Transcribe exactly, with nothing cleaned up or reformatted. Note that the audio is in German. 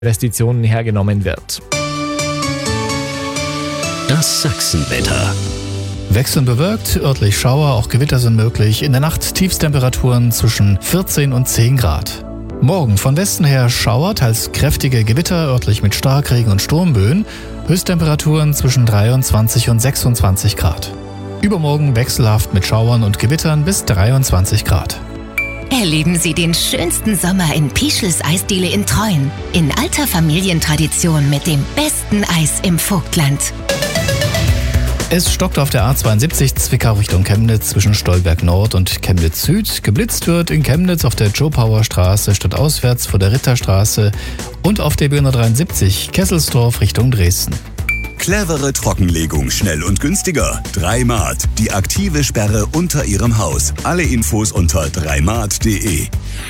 Investitionen hergenommen wird. Das Sachsenwetter. Wechselnd bewölkt, örtlich Schauer, auch Gewitter sind möglich. In der Nacht Tiefstemperaturen zwischen vierzehn und zehn Grad. Morgen von Westen her Schauer, teils kräftige Gewitter, örtlich mit Starkregen und Sturmböen. Höchsttemperaturen zwischen dreiundzwanzig und sechsundzwanzig Grad. Übermorgen wechselhaft mit Schauern und Gewittern bis dreiundzwanzig Grad. Erleben Sie den schönsten Sommer in Pischels Eisdiele in Treuen. In alter Familientradition mit dem besten Eis im Vogtland. Es stockt auf der A zweiundsiebzig Zwickau Richtung Chemnitz zwischen Stolberg Nord und Chemnitz Süd. Geblitzt wird in Chemnitz auf der Joe-Power-Straße stadtauswärts vor der Ritterstraße und auf der B hundertdreiundsiebzig Kesselsdorf Richtung Dresden. Clevere Trockenlegung, schnell und günstiger. Dreimat, die aktive Sperre unter Ihrem Haus. Alle Infos unter dreimat punkt de.